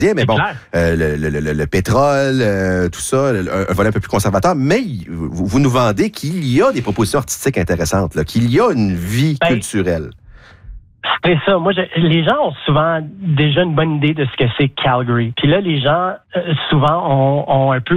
mais bon, le pétrole, tout ça, un volet un peu plus conservateur, mais vous nous vendez qu'il y a des propositions artistiques intéressantes, là, qu'il y a une vie culturelle. C'est ça. Moi, les gens ont souvent déjà une bonne idée de ce que c'est Calgary. Puis là, les gens, souvent, ont un peu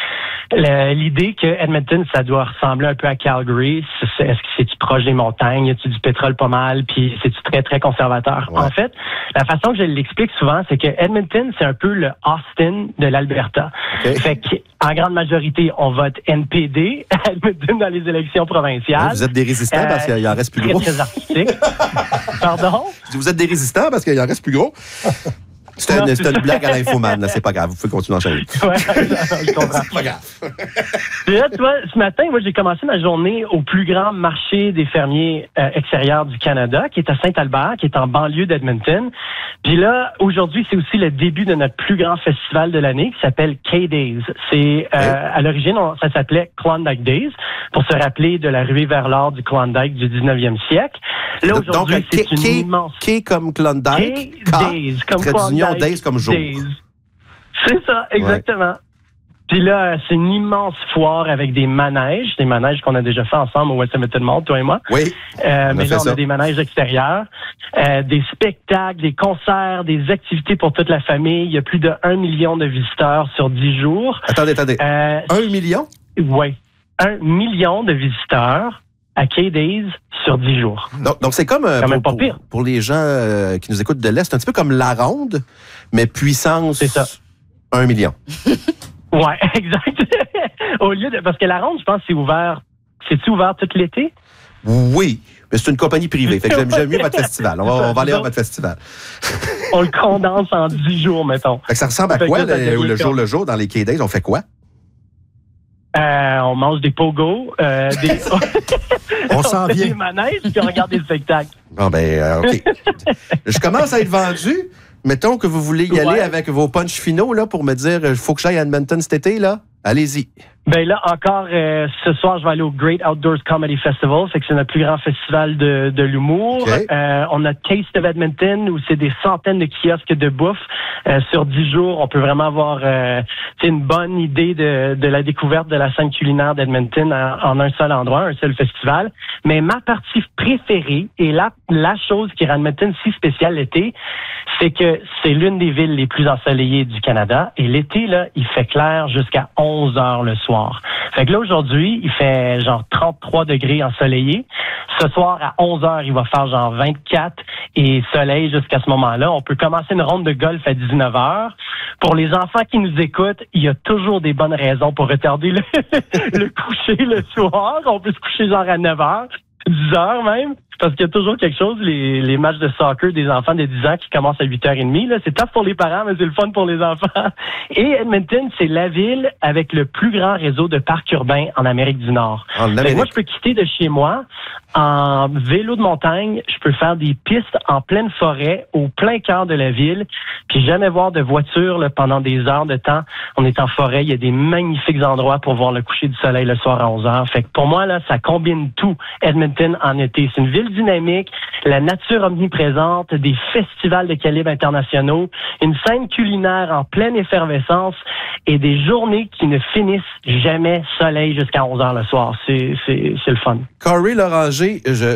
l'idée que Edmonton, ça doit ressembler un peu à Calgary. Est-ce que c'est-tu proche des montagnes? Y a-tu du pétrole pas mal? Puis c'est-tu très, très conservateur? Ouais. En fait, la façon que je l'explique souvent, c'est que Edmonton, c'est un peu le Austin de l'Alberta. Okay. Fait qu'en grande majorité, on vote NPD à Edmonton dans les élections provinciales. Vous êtes des résistants parce qu'il en reste plus gros. Très artistique. Pardon? Vous êtes des résistants parce qu'il en reste plus gros. C'est une blague à l'infoman, là, c'est pas grave. Vous pouvez continuer à enchaîner. Ouais, je comprends. C'est pas grave. Et là, tu vois, ce matin, moi, j'ai commencé ma journée au plus grand marché des fermiers extérieurs du Canada, qui est à Saint-Albert, qui est en banlieue d'Edmonton. Puis là, aujourd'hui, c'est aussi le début de notre plus grand festival de l'année, qui s'appelle K-Days. C'est, à l'origine, ça s'appelait Klondike Days, pour se rappeler de la ruée vers l'or du Klondike du 19e siècle. Là, aujourd'hui, donc, c'est une immense... K comme Klondike, K-Days, comme Klondike. Days comme jour. Days. C'est ça, exactement. Ouais. Puis là, c'est une immense foire avec des manèges qu'on a déjà fait ensemble au West Edmonton Mall, toi et moi. Oui. Mais là, on a des manèges extérieurs, des spectacles, des concerts, des activités pour toute la famille. Il y a plus de 1 million de visiteurs sur 10 jours. Attendez. 1 million? Oui. 1 million de visiteurs à K-Days sur 10 jours. Donc c'est comme pour les gens qui nous écoutent de l'Est, un petit peu comme la ronde, mais puissance 1 million. Ouais, exact. Au lieu de, parce que la ronde, je pense, c'est ouvert. C'est-tu ouvert tout l'été? Oui, mais c'est une compagnie privée. Fait que j'aime mieux votre festival. On va aller à votre festival. On le condense en 10 jours, mettons. Fait que ça ressemble à quoi, le jour dans les K-Days? On fait quoi? On mange des pogos, on s'en vient. Des manèges, puis on regarde des spectacles. Bon, OK. Je commence à être vendu. Mettons que vous voulez y aller avec vos punchs finaux là, pour me dire il faut que j'aille à Edmonton cet été, là. Allez-y. Ben là, encore, ce soir, je vais aller au Great Outdoors Comedy Festival. C'est que c'est notre plus grand festival de l'humour. Okay. On a Taste of Edmonton, où c'est des centaines de kiosques de bouffe. Sur 10 jours, on peut vraiment avoir une bonne idée de la découverte de la scène culinaire d'Edmonton en un seul endroit, un seul festival. Mais ma partie préférée, et la chose qui rend Edmonton si spécial l'été, c'est que c'est l'une des villes les plus ensoleillées du Canada. Et l'été, là, il fait clair jusqu'à 11 heures le soir. Fait que là, aujourd'hui, il fait genre 33 degrés ensoleillé. Ce soir, à 11 heures, il va faire genre 24 et soleil jusqu'à ce moment-là. On peut commencer une ronde de golf à 19 heures. Pour les enfants qui nous écoutent, il y a toujours des bonnes raisons pour retarder le coucher le soir. On peut se coucher genre à 9 heures. 10 heures même, parce qu'il y a toujours quelque chose, les matchs de soccer des enfants de 10 ans qui commencent à 8h30, là, c'est tough pour les parents, mais c'est le fun pour les enfants. Et Edmonton, c'est la ville avec le plus grand réseau de parcs urbains en Amérique du Nord. Moi, je peux quitter de chez moi en vélo de montagne, je peux faire des pistes en pleine forêt, au plein cœur de la ville, puis jamais voir de voiture là, pendant des heures de temps. On est en forêt, il y a des magnifiques endroits pour voir le coucher du soleil le soir à 11 heures. Fait que pour moi, là, ça combine tout, Edmonton en été. C'est une ville dynamique, la nature omniprésente, des festivals de calibre internationaux, une scène culinaire en pleine effervescence et des journées qui ne finissent jamais soleil jusqu'à 11 heures le soir. C'est le fun. Corey Loranger,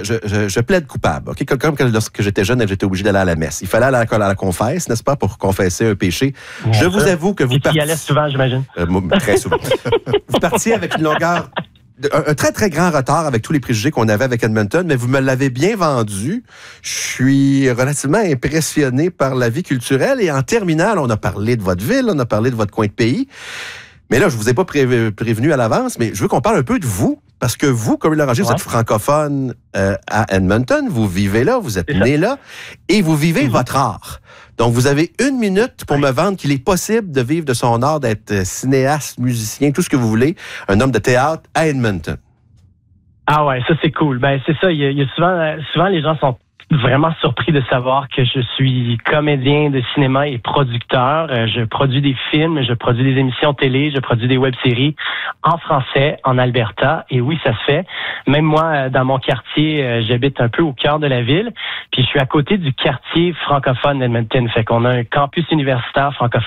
je plaide coupable. Okay? Comme lorsque j'étais jeune, j'étais obligé d'aller à la messe. Il fallait aller à la confesse, n'est-ce pas, pour confesser un péché. Bien je vous avoue que vous partiez... Tu y allais souvent, j'imagine. Très souvent. Vous partiez avec une longueur... Un très, très grand retard avec tous les préjugés qu'on avait avec Edmonton, mais vous me l'avez bien vendu. Je suis relativement impressionné par la vie culturelle. Et en terminale, on a parlé de votre ville, on a parlé de votre coin de pays. Mais là, je vous ai pas prévenu à l'avance, mais je veux qu'on parle un peu de vous. Parce que vous, Corey Loranger, vous êtes francophone à Edmonton, vous vivez là, vous êtes né là, et vous vivez votre art. Donc, vous avez 1 minute pour me vendre qu'il est possible de vivre de son art, d'être cinéaste, musicien, tout ce que vous voulez, un homme de théâtre à Edmonton. Ah ouais, ça c'est cool. Ben c'est ça, il y a souvent les gens sont vraiment surpris de savoir que je suis comédien de cinéma et producteur. Je produis des films, je produis des émissions télé, je produis des web-séries en français, en Alberta. Et oui, ça se fait. Même moi, dans mon quartier, j'habite un peu au cœur de la ville. Puis je suis à côté du quartier francophone d'Edmonton. Fait qu'on a un campus universitaire francophone